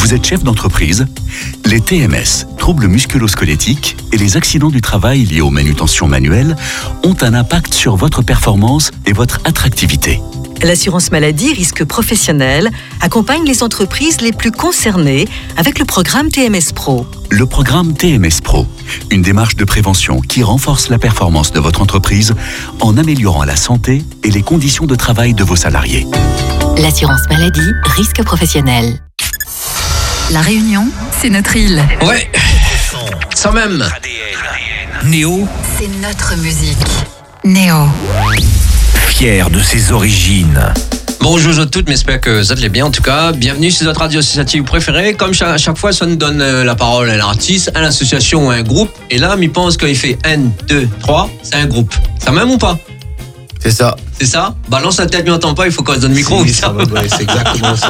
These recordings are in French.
Vous êtes chef d'entreprise? Les TMS, troubles musculo-squelettiques, et les accidents du travail liés aux manutentions manuelles ont un impact sur votre performance et votre attractivité. L'assurance maladie risque professionnel accompagne les entreprises les plus concernées avec le programme TMS Pro. Le programme TMS Pro, une démarche de prévention qui renforce la performance de votre entreprise en améliorant la santé et les conditions de travail de vos salariés. L'assurance maladie, risque professionnel. La Réunion, c'est notre île. Ouais, ça même. Néo, C'est notre musique. Néo. fier de ses origines. Bonjour à toutes, j'espère que vous allez bien en tout cas. Bienvenue sur notre radio associative préférée. Comme chaque fois, ça nous donne la parole à un artiste, à l'association ou à un groupe. Et là, il pense qu'il fait 1, 2, 3, c'est un groupe. Ça même ou pas? C'est ça. C'est ça? Balance la tête, mais on n'entend pas, il faut qu'on se donne le micro. Si, ça va, ouais, c'est exactement ça.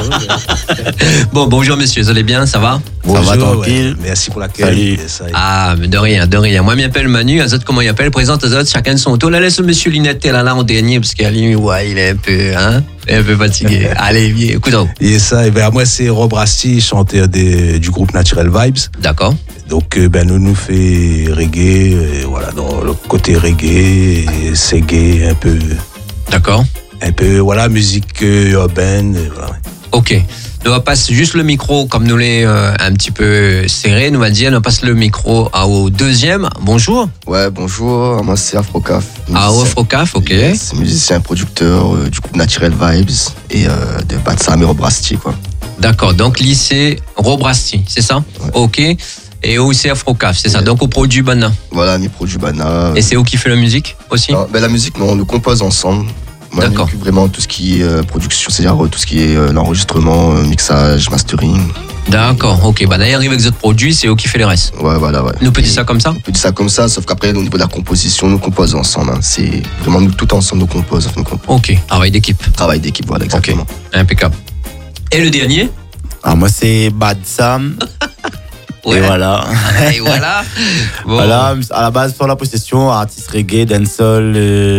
Bon, bonjour messieurs, vous allez bien, ça va? Bonjour, ça va tranquille. Ouais. Merci pour l'accueil. Ah, mais de rien, de rien. Moi, je m'appelle Manu, Azot, comment il appelle? Présente Azot, chacun de son tour. Là, laisse monsieur Linette là en dernier, parce qu'il ouais, il est un peu fatigué. Allez, viens, écoute-en. Et ça, et ben, moi, c'est Rob Rasty, chanteur du groupe Natural Vibes. D'accord. Donc, nous fait reggae, voilà, dans le côté reggae, et c'est gay, un peu. D'accord. Un peu, voilà, musique urbaine, voilà. Ok. Nous on passe juste le micro, comme nous l'est un petit peu serré, nous va dire, on passe le micro au deuxième. Bonjour. Ouais, bonjour, moi c'est Afrocaf. Afrocaf, ok. C'est musicien, producteur du groupe Natural Vibes et de Batsam et Rob Rasty, quoi. D'accord, donc lycée Rob Rasty, c'est ça? Ouais. Ok. Et où c'est Afrocaf, c'est ça? Donc au produit Bana. Voilà, mi produit Bana. Et c'est où qui fait la musique aussi? Non, la musique, non, on le compose ensemble. Moi, je m'occupe vraiment tout ce qui est production, c'est-à-dire tout ce qui est l'enregistrement, mixage, mastering. D'accord, ok. Bah d'ailleurs, avec les autres produits, c'est eux qui fait les restes. Ouais, voilà, ouais. Nous peut dire ça comme ça? On peut dire ça comme ça, sauf qu'après, au niveau de la composition, nous composons ensemble. Hein. C'est vraiment nous tout ensemble, nous composons. Ok, travail d'équipe. Travail d'équipe, voilà, exactement. Ok, impeccable. Et le dernier? Alors moi, c'est Batsam. Ouais. Et voilà. Et voilà. Bon. Voilà, à la base, sur la possession, artiste reggae, dancehall,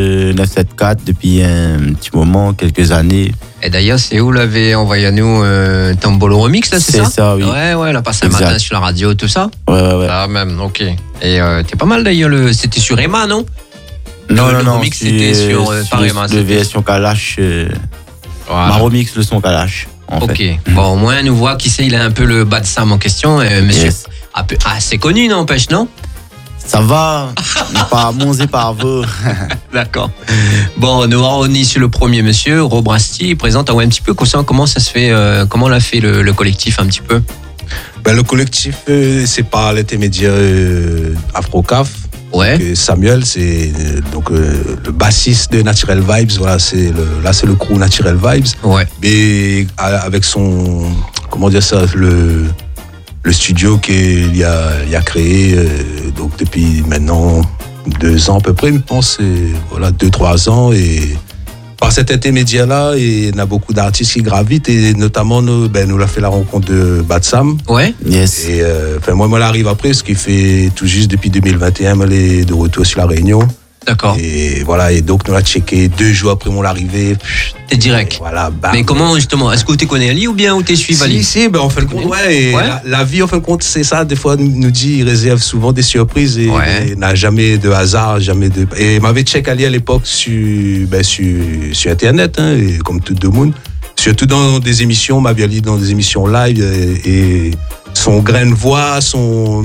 974 depuis un petit moment, quelques années. Et d'ailleurs, c'est où l'avait envoyé à nous Tombolo Remix, là, c'est ça? C'est ça, oui. Ouais, on l'a passé un matin sur la radio, tout ça. Ouais. Ah, même, ok. Et t'es pas mal d'ailleurs, c'était sur Emma, non? Non, le remix, c'était sur par Emma. Le version Kalash. Voilà. Ma remix, le son Kalash. Ok, bon, au moins, nous voit qui c'est, il a un peu le bas de Sam en question, monsieur. Yes. C'est connu, n'empêche, non? Ça va, pas monzé par vous. D'accord. Bon, nous on est sur le premier monsieur, Rob Rasty, présente un petit peu comment ça se fait, comment l'a fait le collectif un petit peu? Le collectif, c'est par l'intermédiaire Afrocaf. Ouais. Donc, Samuel, c'est donc le bassiste de Natural Vibes. Voilà, c'est le crew Natural Vibes. Ouais. Mais avec son, comment dire ça, le studio qu'il a créé donc depuis maintenant 2 ans à peu près, je pense, voilà, 2-3 ans. Et par cet intermédiaire-là, il y a beaucoup d'artistes qui gravitent, et notamment nous l'a fait la rencontre de Batsam. Ouais. Yes. Et moi, l'arrive après, ce qui fait tout juste depuis 2021, elle est de retour sur la Réunion. D'accord. Et voilà, et donc nous l'a checké 2 jours après mon arrivée. T'es direct. Voilà. Bam. Mais comment justement? Est-ce que tu connais Ali ou bien ou t'es suivi Ali? Si, en fin de compte, ouais. La vie, en fin de compte, c'est ça. Des fois, nous dit, il réserve souvent des surprises et n'a jamais de hasard, jamais de. Et il m'avait checké Ali à l'époque sur Internet, hein, et comme tout le monde. Surtout dans des émissions, m'avait Ali dans des émissions live, et son grain de voix, son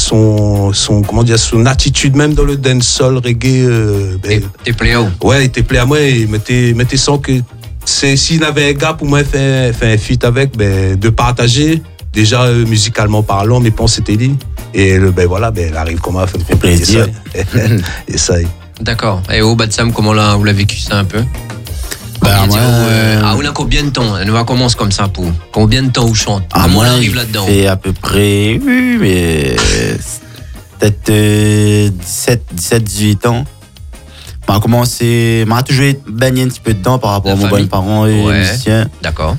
comment dire, son attitude même dans le dancehall reggae. T'es plaît où? Ouais, il t'est plaît à moi, et mettez sans que s'il avait un gars pour moi faire un feat avec, de partager déjà musicalement parlant, mais pense c'était lui. Et voilà, elle arrive comment à faire plaisir. Et ça. D'accord. Et au Batsam, comment vous l'avez vécu ça un peu? On a combien de temps? On commence comme ça pour combien de temps on chante? Comment on arrive là-dedans? C'est à peu près, oui, mais peut-être 17-18 ans. On a commencé, on a toujours baigné un petit peu dedans par rapport à mon parents et musiciens. D'accord.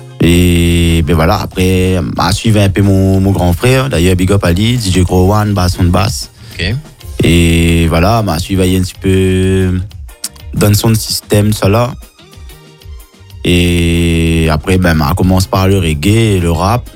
Et voilà, après, on a suivi un peu mon grand frère, d'ailleurs Big Up Ali, DJ Growan, basson de basse. Ok. Et voilà, on a suivi un petit peu dans son système, ça là. Et après, on commence par le reggae et le rap.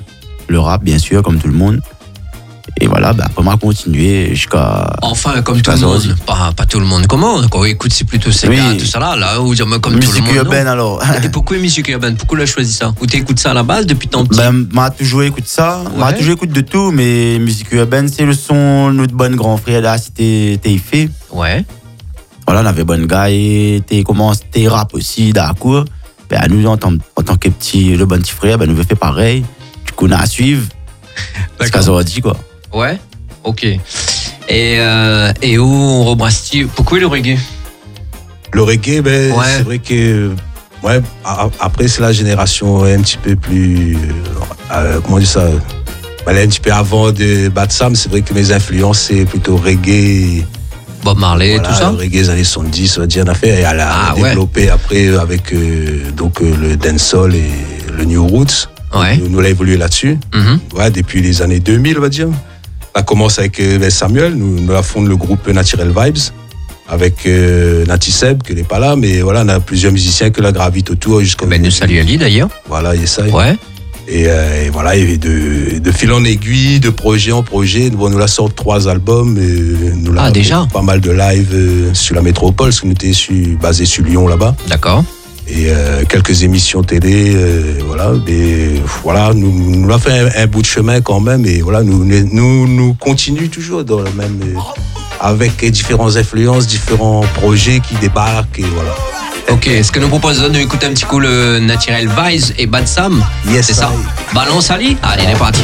le rap, bien sûr, comme tout le monde. Et voilà, après, on a continué jusqu'à. Enfin, comme tout le monde. Pas tout le monde. Comment? Quand on écoute, c'est plutôt ces gars, tout ça là, ou dire, comme tout le monde. Musique urbaine, alors. Et pourquoi musique urbaine? Pourquoi tu as choisi ça? Ou tu écoutes ça à la base depuis tant petit? M'a toujours écouté ça. M'a toujours écouté de tout, mais musique urbaine, c'est le son, notre bon grand frère là, c'était TIF. Ouais. Voilà, on avait bon gars et t'es rap aussi, d'accord. Nous, en tant que le bon petit frère, nous, on fait pareil. Du coup, on a à suivre. C'est ce qu'on a dit, quoi. Ouais, ok. Et où on rebrasse? Pourquoi le reggae? Le reggae, c'est vrai que après c'est la génération un petit peu plus comment dire ça, elle est un petit peu avant de Bad Sam. C'est vrai que mes influences c'est plutôt reggae, Bob Marley, tout ça. Le reggae des années 70, on va dire, on a fait, et elle a développé après avec le dancehall et le new roots. Ouais. Nous l'a évolué là-dessus. Depuis les années 2000, on va dire. On commence avec Samuel, nous la fonde le groupe Natural Vibes avec Nati Seb, qui n'est pas là, mais voilà, on a plusieurs musiciens que la gravitent autour jusqu'à. Nous salue Ali d'ailleurs. Voilà, il y a ça. Ouais. Et voilà, et de fil en aiguille, de projet en projet, nous la sortent 3 albums, et nous la déjà pas mal de live sur la métropole, parce que nous étions basés sur Lyon là-bas. D'accord. Et quelques émissions télé, voilà. Et voilà, nous a fait un bout de chemin quand même, et voilà, nous continuons toujours dans le même, avec différentes influences, différents projets qui débarquent, et voilà. Ok, est-ce que nous proposons d'écouter un petit coup le Natural Vibes et Bad Sam? Yes, c'est ça. Balance Ali? Allez, on est parti.